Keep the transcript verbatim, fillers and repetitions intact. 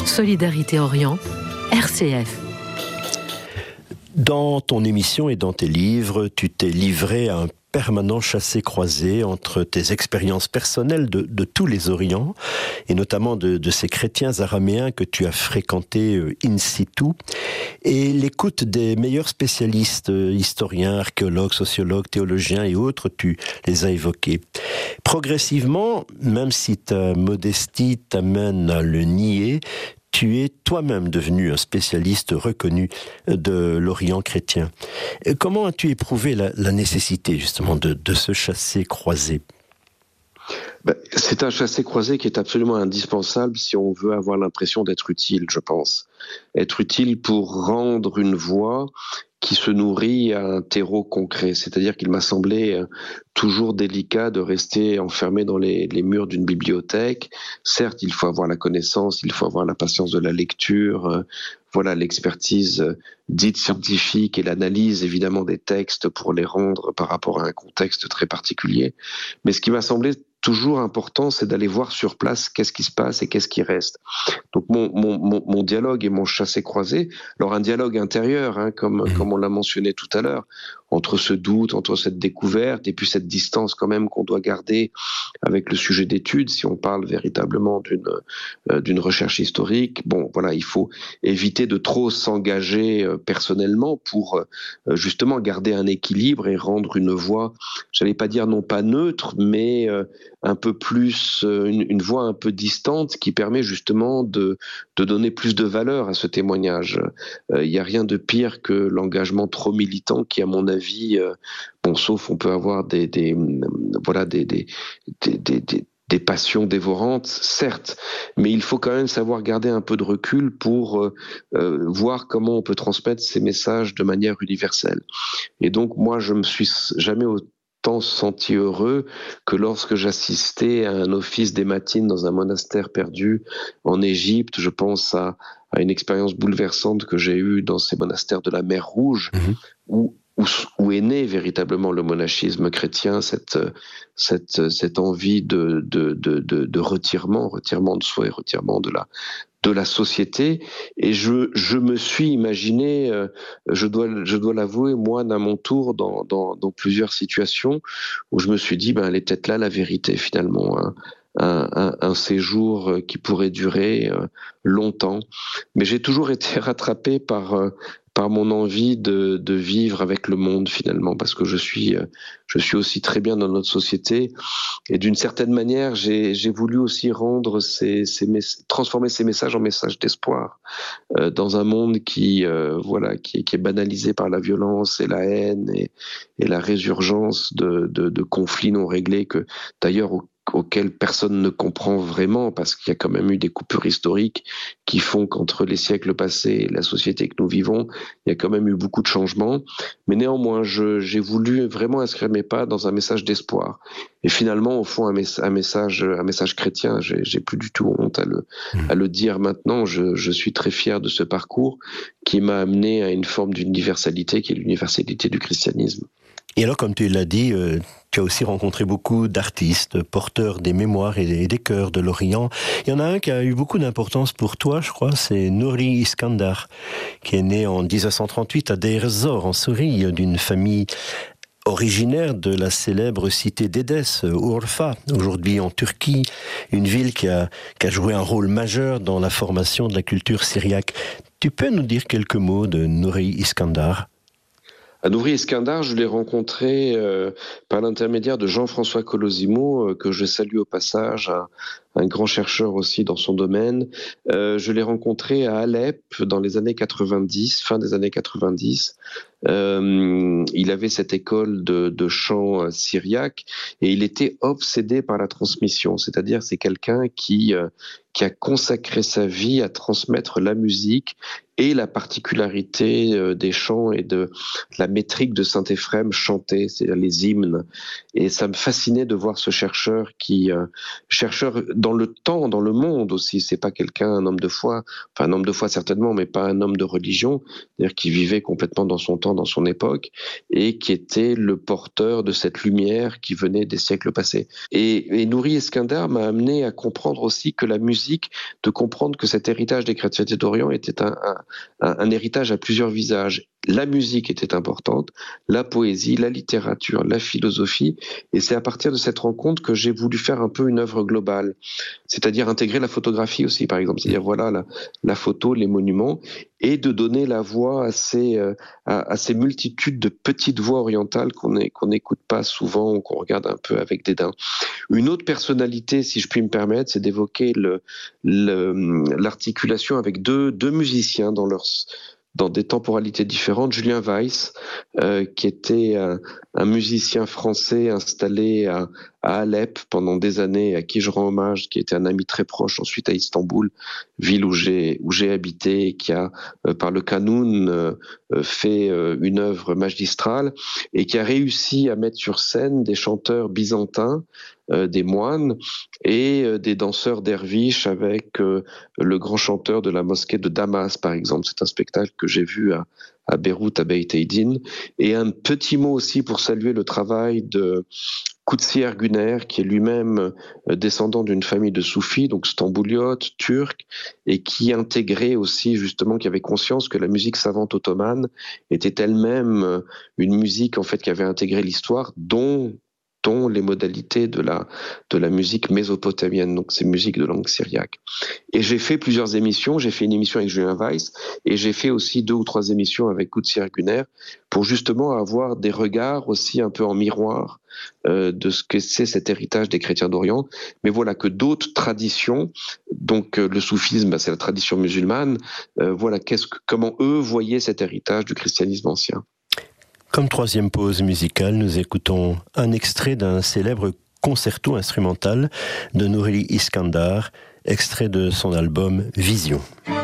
Solidarité Orient, R C F. Dans ton émission et dans tes livres, tu t'es livré à un permanent chassé-croisé entre tes expériences personnelles de, de tous les Orients, et notamment de, de ces chrétiens araméens que tu as fréquentés euh, in situ, et l'écoute des meilleurs spécialistes, euh, historiens, archéologues, sociologues, théologiens et autres, tu les as évoqués. Progressivement, même si ta modestie t'amène à le nier, tu es toi-même devenu un spécialiste reconnu de l'Orient chrétien. Comment as-tu éprouvé la, la nécessité justement de, de ce chassé-croisé ? Ben, c'est un chassé-croisé qui est absolument indispensable si on veut avoir l'impression d'être utile, je pense. Être utile pour rendre une voix qui se nourrit à un terreau concret. C'est-à-dire qu'il m'a semblé toujours délicat de rester enfermé dans les, les murs d'une bibliothèque. Certes, il faut avoir la connaissance, il faut avoir la patience de la lecture, euh, voilà, l'expertise dite scientifique et l'analyse évidemment des textes pour les rendre par rapport à un contexte très particulier. Mais ce qui m'a semblé toujours important, c'est d'aller voir sur place qu'est-ce qui se passe et qu'est-ce qui reste. Donc mon, mon, mon, mon dialogue et mon chassé-croisé, alors un dialogue intérieur, hein, comme, mmh. comme on l'a mentionné tout à l'heure, entre ce doute, entre cette découverte et puis cette distance quand même qu'on doit garder avec le sujet d'étude, si on parle véritablement d'une, euh, d'une recherche historique. Bon, voilà, il faut éviter de trop s'engager euh, personnellement pour euh, justement garder un équilibre et rendre une voix, j'allais pas dire non pas neutre, mais euh, un peu plus, euh, une, une voix un peu distante qui permet justement de, de donner plus de valeur à ce témoignage. Il euh, n'y a rien de pire que l'engagement trop militant qui, à mon avis, vie, euh, bon, sauf on peut avoir des, des voilà des des, des, des, des des passions dévorantes, certes, mais il faut quand même savoir garder un peu de recul pour euh, euh, voir comment on peut transmettre ces messages de manière universelle. Et donc moi, je me suis jamais autant senti heureux que lorsque j'assistais à un office des matines dans un monastère perdu en Égypte. Je pense à, à une expérience bouleversante que j'ai eue dans ces monastères de la mer Rouge, mmh. où Où, où est né véritablement le monachisme chrétien, cette, cette, cette envie de, de, de, de, de retirement, retirement de soi et retirement de la, de la société. Et je, je me suis imaginé, je dois, je dois l'avouer, moi, à mon tour, dans, dans, dans plusieurs situations où je me suis dit, ben, elle est peut-être là la vérité finalement, hein. Un, un, un séjour qui pourrait durer longtemps. Mais j'ai toujours été rattrapé par, par mon envie de, de vivre avec le monde finalement, parce que je suis, je suis aussi très bien dans notre société. Et d'une certaine manière, j'ai, j'ai voulu aussi rendre ces, ces mes- transformer ces messages en messages d'espoir euh, dans un monde qui, euh, voilà, qui est, qui est banalisé par la violence et la haine et, et la résurgence de, de, de conflits non réglés que d'ailleurs au auquel personne ne comprend vraiment, parce qu'il y a quand même eu des coupures historiques qui font qu'entre les siècles passés et la société que nous vivons, il y a quand même eu beaucoup de changements. Mais néanmoins, je, j'ai voulu vraiment inscrire mes pas dans un message d'espoir. Et finalement, au fond, un, mes, un, message, un message chrétien, j'ai, j'ai plus du tout honte à le, à le dire maintenant. Je, je suis très fier de ce parcours qui m'a amené à une forme d'universalité qui est l'universalité du christianisme. Et alors, comme tu l'as dit, euh, tu as aussi rencontré beaucoup d'artistes, porteurs des mémoires et des, des cœurs de l'Orient. Il y en a un qui a eu beaucoup d'importance pour toi, je crois, c'est Nouri Iskandar, qui est né en dix-neuf cent trente-huit à Deir ez-Zor, en Syrie, d'une famille originaire de la célèbre cité d'Édesse, Urfa, aujourd'hui en Turquie, une ville qui a, qui a joué un rôle majeur dans la formation de la culture syriaque. Tu peux nous dire quelques mots de Nouri Iskandar ? Nouri Iskandar, je l'ai rencontré euh, par l'intermédiaire de Jean-François Colosimo, euh, que je salue au passage, un, un grand chercheur aussi dans son domaine. Euh, je l'ai rencontré à Alep dans les années quatre-vingt-dix, fin des années quatre-vingt-dix. Euh, il avait cette école de, de chant syriaque et il était obsédé par la transmission, c'est-à-dire c'est quelqu'un qui, euh, qui a consacré sa vie à transmettre la musique et la particularité euh, des chants et de la métrique de Saint-Éphrem chantée, c'est-à-dire les hymnes. Et ça me fascinait de voir ce chercheur qui, euh, chercheur dans le temps, dans le monde aussi. C'est pas quelqu'un, un homme de foi, enfin un homme de foi certainement, mais pas un homme de religion, c'est-à-dire qui vivait complètement dans son temps, dans son époque, et qui était le porteur de cette lumière qui venait des siècles passés. Et, et Nouri Eskandar m'a amené à comprendre aussi que la musique, de comprendre que cet héritage des chrétientés d'Orient était un, un, un, un héritage à plusieurs visages. La musique était importante, la poésie, la littérature, la philosophie, et c'est à partir de cette rencontre que j'ai voulu faire un peu une œuvre globale, c'est-à-dire intégrer la photographie aussi, par exemple, c'est-à-dire voilà la, la photo, les monuments, et de donner la voix à ces, euh, à, à ces multitudes de petites voix orientales qu'on est, qu'on n'écoute pas souvent ou qu'on regarde un peu avec dédain. Une autre personnalité, si je puis me permettre, c'est d'évoquer le, le, l'articulation avec deux, deux musiciens dans leur dans des temporalités différentes. Julien Weiss, euh, qui était un, un musicien français installé à, à Alep pendant des années, à qui je rends hommage, qui était un ami très proche ensuite à Istanbul, ville où j'ai où j'ai habité, et qui a euh, par le Kanoun euh, fait euh, une œuvre magistrale et qui a réussi à mettre sur scène des chanteurs byzantins, euh, des moines et euh, des danseurs derviches avec euh, le grand chanteur de la mosquée de Damas, par exemple. C'est un spectacle que j'ai vu à, à Beyrouth, à Beit Eidin. Et un petit mot aussi pour saluer le travail de Kutsi Erguner, qui est lui-même descendant d'une famille de soufis, donc stambouliote, turc, et qui intégrait aussi, justement, qui avait conscience que la musique savante ottomane était elle-même une musique, en fait, qui avait intégré l'histoire, dont dont les modalités de la, de la musique mésopotamienne, donc ces musiques de langue syriaque. Et j'ai fait plusieurs émissions, j'ai fait une émission avec Julien Weiss, et j'ai fait aussi deux ou trois émissions avec Kutsi Erguner, pour justement avoir des regards aussi un peu en miroir euh, de ce que c'est cet héritage des chrétiens d'Orient. Mais voilà que d'autres traditions, donc euh, le soufisme, bah, c'est la tradition musulmane, euh, voilà qu'est-ce que, comment eux voyaient cet héritage du christianisme ancien. Comme troisième pause musicale, nous écoutons un extrait d'un célèbre concerto instrumental de Nouri Iskandar, extrait de son album Vision.